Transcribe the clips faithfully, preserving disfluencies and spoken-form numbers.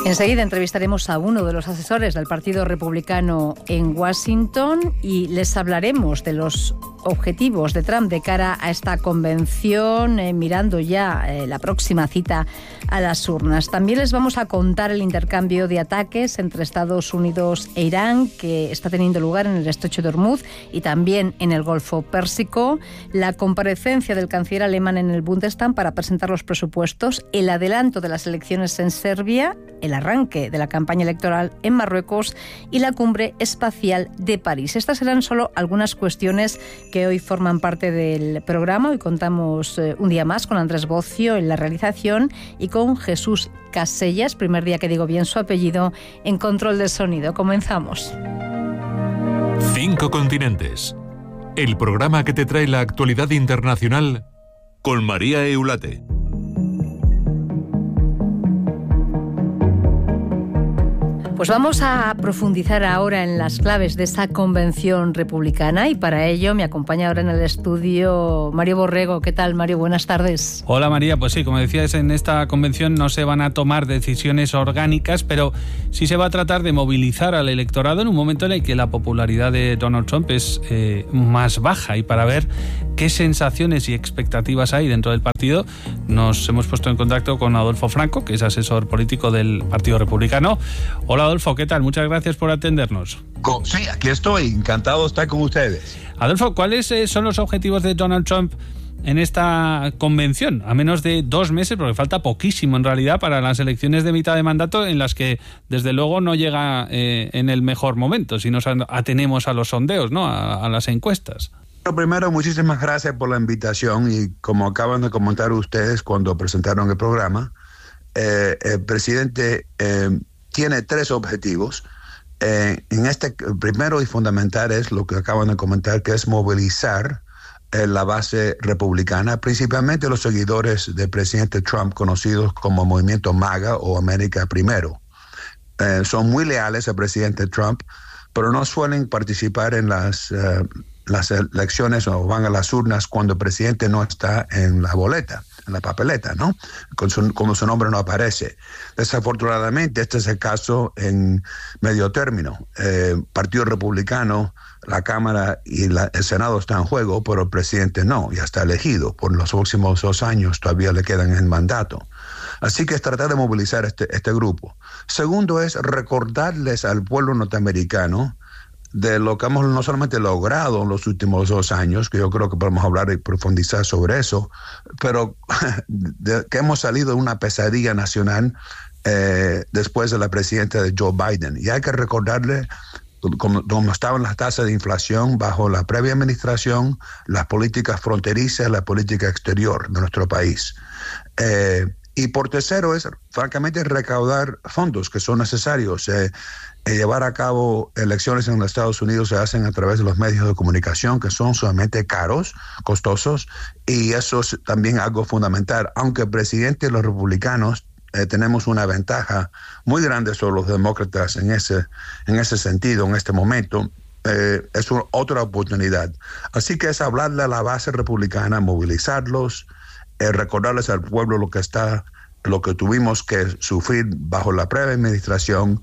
Enseguida entrevistaremos a uno de los asesores del Partido Republicano en Washington y les hablaremos de los objetivos de Trump de cara a esta convención, eh, mirando ya eh, la próxima cita a las urnas. También les vamos a contar el intercambio de ataques entre Estados Unidos e Irán que está teniendo lugar en el estrecho de Hormuz y también en el Golfo Pérsico, la comparecencia del canciller alemán en el Bundestag para presentar los presupuestos, el adelanto de las elecciones en Serbia, el arranque de la campaña electoral en Marruecos y la cumbre espacial de París. Estas serán solo algunas cuestiones que hoy forman parte del programa. Hoy contamos eh, un día más con Andrés Bocio en la realización y con Jesús Casellas, primer día que digo bien su apellido, en control de sonido. Comenzamos. Cinco continentes. El programa que te trae la actualidad internacional con María Eulate. Pues vamos a profundizar ahora en las claves de esa convención republicana y para ello me acompaña ahora en el estudio Mario Borrego. ¿Qué tal, Mario? Buenas tardes. Hola, María. Pues sí, como decías, en esta convención no se van a tomar decisiones orgánicas, pero sí se va a tratar de movilizar al electorado en un momento en el que la popularidad de Donald Trump es eh, más baja, y para ver qué sensaciones y expectativas hay dentro del partido nos hemos puesto en contacto con Adolfo Franco, que es asesor político del Partido Republicano. Hola, Adolfo, ¿qué tal? Muchas gracias por atendernos. Sí, aquí estoy, encantado de estar con ustedes. Adolfo, ¿cuáles son los objetivos de Donald Trump en esta convención? A menos de dos meses, porque falta poquísimo en realidad para las elecciones de mitad de mandato, en las que desde luego no llega eh, en el mejor momento, si nos atenemos a los sondeos, ¿no? a, a las encuestas. Lo primero, muchísimas gracias por la invitación, y como acaban de comentar ustedes cuando presentaron el programa, eh, el presidente eh, tiene tres objetivos. Eh, en este, el primero y fundamental es lo que acaban de comentar, que es movilizar eh, la base republicana, principalmente los seguidores del presidente Trump, conocidos como Movimiento MAGA o América Primero. Eh, son muy leales al presidente Trump, pero no suelen participar en las... Eh, las elecciones o van a las urnas cuando el presidente no está en la boleta, en la papeleta, ¿no? Con su, como su nombre no aparece. Desafortunadamente, este es el caso en medio término. Eh, Partido Republicano, la Cámara y la, el Senado están en juego, pero el presidente no, ya está elegido. Por los próximos dos años todavía le quedan en mandato. Así que es tratar de movilizar este, este grupo. Segundo es recordarles al pueblo norteamericano de lo que hemos no solamente logrado en los últimos dos años, que yo creo que podemos hablar y profundizar sobre eso, pero de, que hemos salido de una pesadilla nacional eh, después de la presidencia de Joe Biden. Y hay que recordarle cómo, cómo estaban las tasas de inflación bajo la previa administración, las políticas fronterizas, la política exterior de nuestro país. Eh, y por tercero es, francamente, recaudar fondos que son necesarios. Eh, Eh, llevar a cabo elecciones en los Estados Unidos se hacen a través de los medios de comunicación, que son sumamente caros, costosos, y eso es también algo fundamental. Aunque el presidente y los republicanos eh, tenemos una ventaja muy grande sobre los demócratas en ese, en ese sentido, en este momento, eh, es una, otra oportunidad. Así que es hablarle a la base republicana, movilizarlos, eh, recordarles al pueblo lo que está, lo que tuvimos que sufrir bajo la previa administración,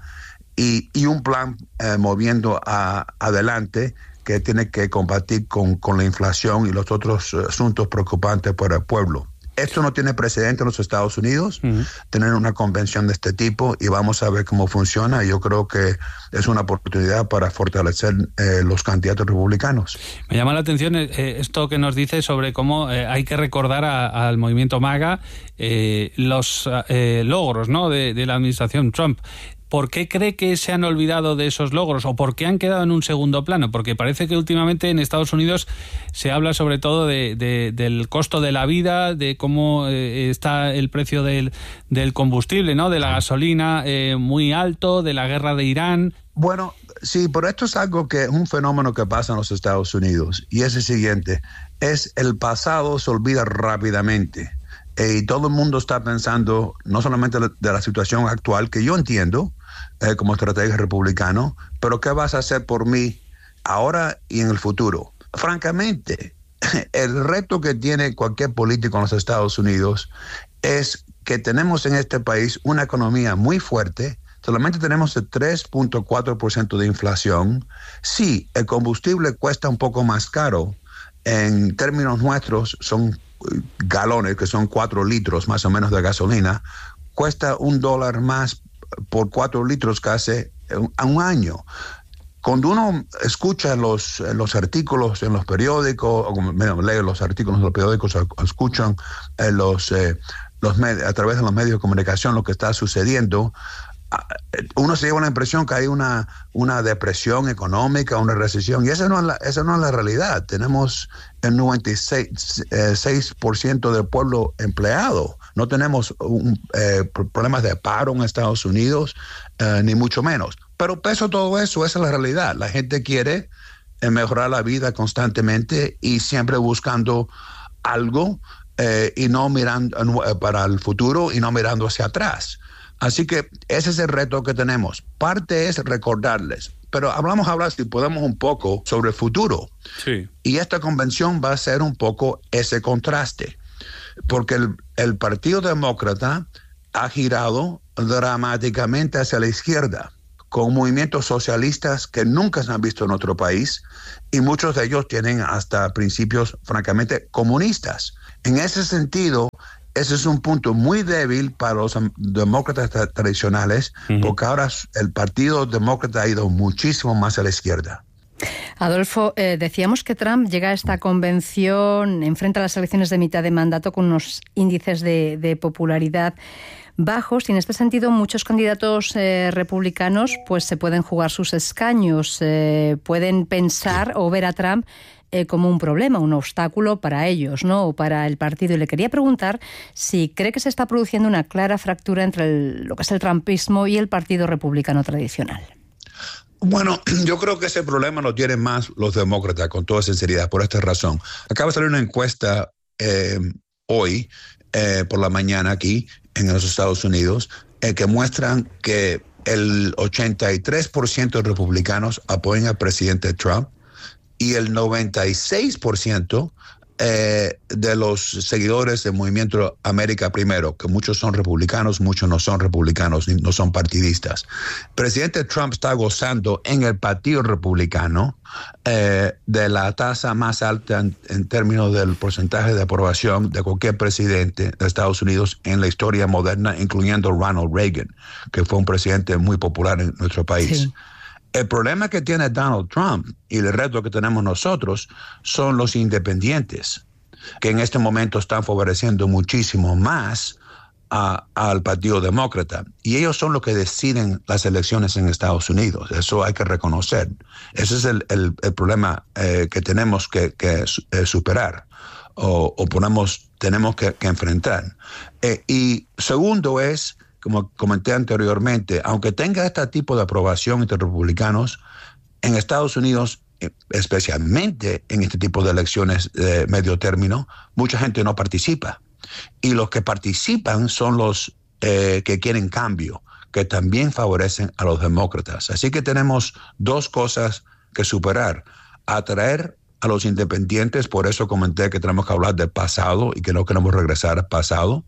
Y, y un plan eh, moviendo a, adelante que tiene que combatir con, con la inflación y los otros asuntos preocupantes para el pueblo. Esto no tiene precedente en los Estados Unidos, uh-huh. tener una convención de este tipo, y vamos a ver cómo funciona. Yo creo que es una oportunidad para fortalecer eh, los candidatos republicanos. Me llama la atención eh, esto que nos dice sobre cómo eh, hay que recordar a, al movimiento MAGA eh, los eh, logros, ¿no? de, de la administración Trump. ¿Por qué cree que se han olvidado de esos logros o por qué han quedado en un segundo plano? Porque parece que últimamente en Estados Unidos se habla sobre todo de, de, del costo de la vida, de cómo eh, está el precio del, del combustible, ¿no? De la gasolina eh, muy alto, de la guerra de Irán. Bueno, sí, pero esto es algo que es un fenómeno que pasa en los Estados Unidos, y es el siguiente: es el pasado se olvida rápidamente. Y todo el mundo está pensando no solamente de la situación actual, que yo entiendo eh, como estratega republicano, pero ¿qué vas a hacer por mí ahora y en el futuro? Francamente, el reto que tiene cualquier político en los Estados Unidos es que tenemos en este país una economía muy fuerte. Solamente tenemos el tres punto cuatro por ciento de inflación. Sí, el combustible cuesta un poco más caro. En términos nuestros, son galones, que son cuatro litros más o menos de gasolina. Cuesta un dólar más por cuatro litros casi a un año. Cuando uno escucha los, los artículos en los periódicos, o bueno, lee los artículos en los periódicos, o escuchan eh, los, eh, los med- a través de los medios de comunicación lo que está sucediendo, uno se lleva la impresión que hay una, una depresión económica, una recesión, y esa no es la, esa no es la realidad. Tenemos el noventa y seis por ciento del pueblo empleado. No tenemos un, eh, problemas de paro en Estados Unidos, eh, ni mucho menos. Pero pese a todo eso, esa es la realidad. La gente quiere eh, mejorar la vida constantemente y siempre buscando algo eh, y no mirando eh, para el futuro y no mirando hacia atrás. Así que ese es el reto que tenemos. Parte es recordarles, pero hablamos ahora, si podemos, un poco sobre el futuro. Sí. Y esta convención va a ser un poco ese contraste, porque el, el Partido Demócrata ha girado dramáticamente hacia la izquierda, con movimientos socialistas que nunca se han visto en otro país, y muchos de ellos tienen hasta principios francamente comunistas. En ese sentido, ese es un punto muy débil para los demócratas tra- tradicionales, uh-huh. porque ahora el Partido Demócrata ha ido muchísimo más a la izquierda. Adolfo, eh, decíamos que Trump llega a esta convención, enfrenta las elecciones de mitad de mandato con unos índices de, de popularidad bajos, y en este sentido muchos candidatos eh, republicanos pues se pueden jugar sus escaños, eh, pueden pensar o ver a Trump Eh, como un problema, un obstáculo para ellos, ¿no? O para el partido. Y le quería preguntar si cree que se está produciendo una clara fractura entre el, lo que es el trumpismo y el Partido Republicano tradicional. Bueno, yo creo que ese problema lo tienen más los demócratas, con toda sinceridad, por esta razón. Acaba de salir una encuesta eh, hoy, eh, por la mañana aquí, en los Estados Unidos, eh, que muestran que el ochenta y tres por ciento de republicanos apoyan al presidente Trump, y el noventa y seis por ciento eh, de los seguidores del movimiento América Primero, que muchos son republicanos, muchos no son republicanos, no son partidistas. El presidente Trump está gozando en el Partido Republicano eh, de la tasa más alta en, en términos del porcentaje de aprobación de cualquier presidente de Estados Unidos en la historia moderna, incluyendo Ronald Reagan, que fue un presidente muy popular en nuestro país. Sí. El problema que tiene Donald Trump y el reto que tenemos nosotros son los independientes, que en este momento están favoreciendo muchísimo más a, al Partido Demócrata. Y ellos son los que deciden las elecciones en Estados Unidos. Eso hay que reconocer. Ese es el, el, el problema eh, que tenemos que, que eh, superar o, o ponemos, tenemos que, que enfrentar. Eh, y segundo es, como comenté anteriormente, aunque tenga este tipo de aprobación entre republicanos, en Estados Unidos, especialmente en este tipo de elecciones de medio término, mucha gente no participa. Y los que participan son los eh, que quieren cambio, que también favorecen a los demócratas. Así que tenemos dos cosas que superar: atraer a los independientes, por eso comenté que tenemos que hablar del pasado y que no queremos regresar al pasado.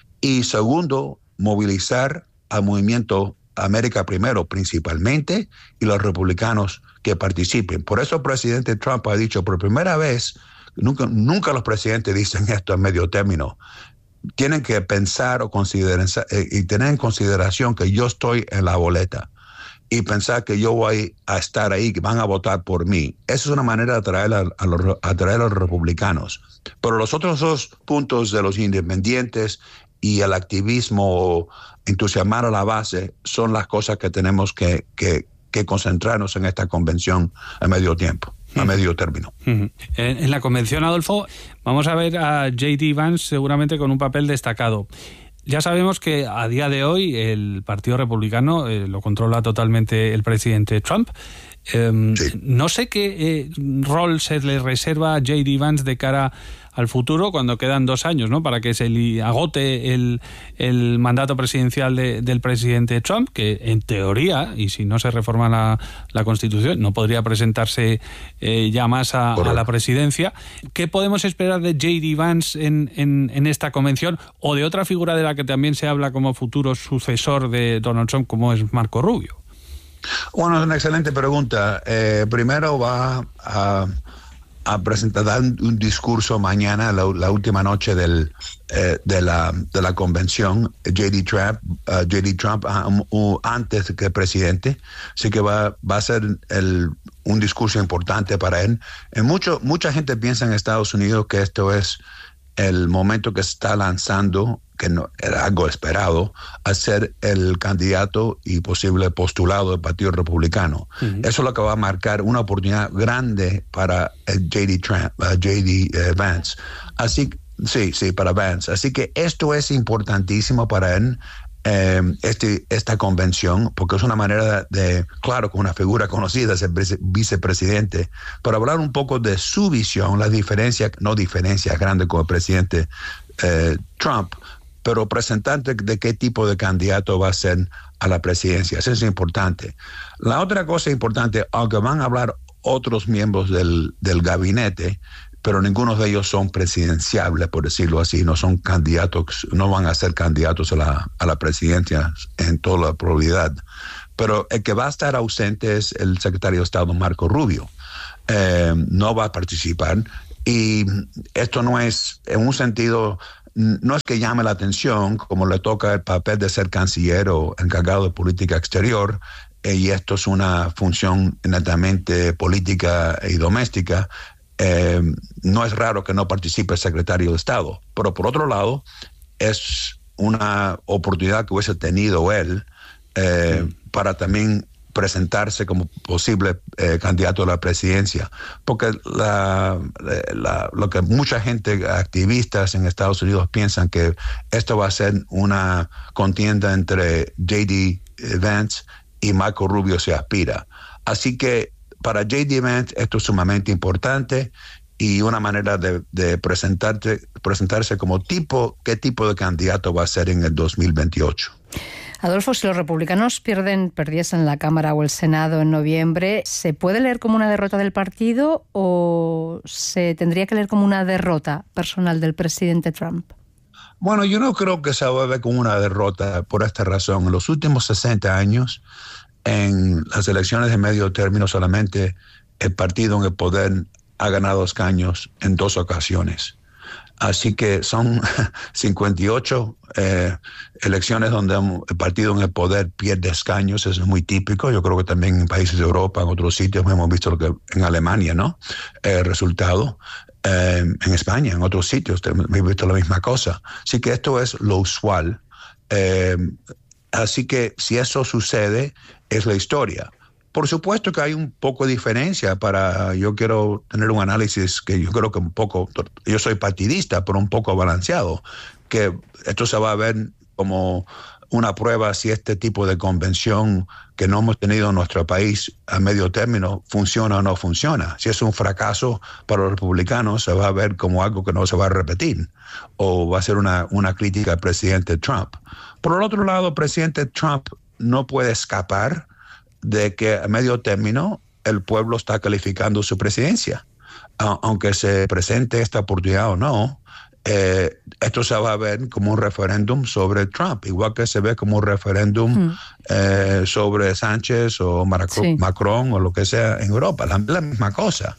Y segundo, movilizar al movimiento América Primero principalmente, y los republicanos que participen. Por eso el presidente Trump ha dicho por primera vez, nunca, nunca los presidentes dicen esto en medio término, tienen que pensar o considerar eh, y tener en consideración que yo estoy en la boleta y pensar que yo voy a estar ahí, que van a votar por mí. Esa es una manera de atraer a, a, los, atraer a los republicanos. Pero los otros dos puntos de los independientes y el activismo, entusiasmar a la base, son las cosas que tenemos que, que, que concentrarnos en esta convención a medio tiempo, a medio término. Uh-huh. En, en la convención, Adolfo, vamos a ver a J D Vance seguramente con un papel destacado. Ya sabemos que a día de hoy el Partido Republicano eh, lo controla totalmente el presidente Trump. Eh, sí. No sé qué eh, rol se le reserva a J D Vance de cara al futuro cuando quedan dos años, ¿no? Para que se le agote el, el mandato presidencial de, del presidente Trump, que en teoría, y si no se reforma la, la Constitución, no podría presentarse eh, ya más a, a la presidencia. ¿Qué podemos esperar de J D Vance en, en, en esta convención, o de otra figura de la que también se habla como futuro sucesor de Donald Trump, como es Marco Rubio? Bueno, es una excelente pregunta. Eh, primero va a... a presentar un discurso mañana, la, la última noche del, eh, de, la, de la convención, J D Trump, uh, J D Trump um, uh, antes que presidente, así que va, va a ser el, un discurso importante para él. En mucho, mucha gente piensa en Estados Unidos que esto es el momento que se está lanzando, que no era algo esperado, a ser el candidato y posible postulado del Partido Republicano. Uh-huh. Eso es lo que va a marcar una oportunidad grande para el J D Trump, uh, J D uh, Vance. Así, sí, sí, para Vance. Así que esto es importantísimo para él. Eh, este, esta convención, porque es una manera de, de, claro, con una figura conocida, ser vice, vicepresidente, para hablar un poco de su visión, las diferencias, no diferencias grandes con el presidente eh, Trump, pero presentante de qué tipo de candidato va a ser a la presidencia. Eso es importante. La otra cosa importante, aunque van a hablar otros miembros del, del gabinete, pero ninguno de ellos son presidenciables, por decirlo así, no son candidatos, no van a ser candidatos a la, a la presidencia en toda la probabilidad. Pero el que va a estar ausente es el secretario de Estado, Marco Rubio. Eh, no va a participar, y esto no es, en un sentido, no es que llame la atención, como le toca el papel de ser canciller o encargado de política exterior, eh, y esto es una función netamente política y doméstica. Eh, no es raro que no participe el secretario de Estado, pero por otro lado es una oportunidad que hubiese tenido él eh, sí. para también presentarse como posible eh, candidato a la presidencia, porque la, la, lo que mucha gente, activistas en Estados Unidos, piensan que esto va a ser una contienda entre J D Vance y Marco Rubio se aspira. Así que para J D Vance esto es sumamente importante y una manera de, de presentarse, presentarse como tipo, qué tipo de candidato va a ser en el dos mil veintiocho. Adolfo, si los republicanos pierden, perdiesen la Cámara o el Senado en noviembre, ¿se puede leer como una derrota del partido o se tendría que leer como una derrota personal del presidente Trump? Bueno, yo no creo que se va a ver como una derrota por esta razón. En los últimos sesenta años, en las elecciones de medio término, solamente el partido en el poder ha ganado escaños en dos ocasiones. Así que son cincuenta y ocho eh, elecciones donde el partido en el poder pierde escaños. Eso es muy típico. Yo creo que también en países de Europa, en otros sitios, hemos visto lo que en Alemania, ¿no? El resultado. Eh, en España, en otros sitios, hemos visto la misma cosa. Así que esto es lo usual. Eh, así que si eso sucede, es la historia. Por supuesto que hay un poco de diferencia para, yo quiero tener un análisis que yo creo que un poco, yo soy partidista, pero un poco balanceado, que esto se va a ver como una prueba si este tipo de convención que no hemos tenido en nuestro país a medio término funciona o no funciona. Si es un fracaso para los republicanos, se va a ver como algo que no se va a repetir, o va a ser una, una crítica al presidente Trump. Por el otro lado, el presidente Trump no puede escapar de que a medio término el pueblo está calificando su presidencia. Uh, aunque se presente esta oportunidad o no, eh, esto se va a ver como un referéndum sobre Trump, igual que se ve como un referéndum mm. eh, sobre Sánchez o Marco, sí. Macron o lo que sea en Europa. La, la misma cosa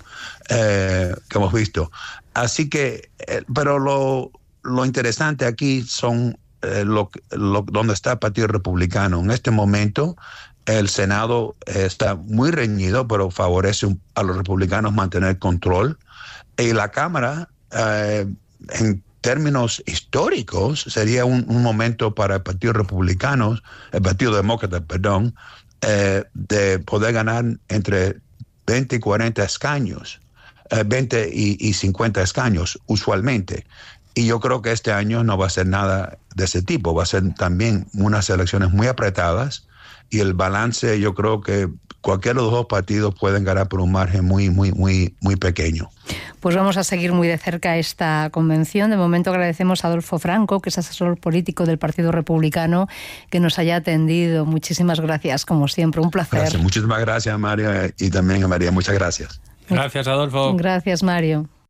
eh, que hemos visto. Así que, eh, pero lo, lo interesante aquí son eh, lo, lo, donde está el Partido Republicano. En este momento, el Senado está muy reñido, pero favorece a los republicanos mantener control. Y la Cámara, eh, en términos históricos, sería un, un momento para el Partido Republicano, el Partido Demócrata, perdón, eh, de poder ganar entre veinte y cuarenta escaños, eh, veinte y, y cincuenta escaños usualmente. Y yo creo que este año no va a ser nada de ese tipo. Va a ser también unas elecciones muy apretadas. Y el balance, yo creo que cualquiera de los dos partidos pueden ganar por un margen muy, muy, muy, muy pequeño. Pues vamos a seguir muy de cerca esta convención. De momento agradecemos a Adolfo Franco, que es asesor político del Partido Republicano, que nos haya atendido. Muchísimas gracias, como siempre, un placer. Gracias. Muchísimas gracias, Mario, y también a María. Muchas gracias. Gracias, Adolfo. Gracias, Mario.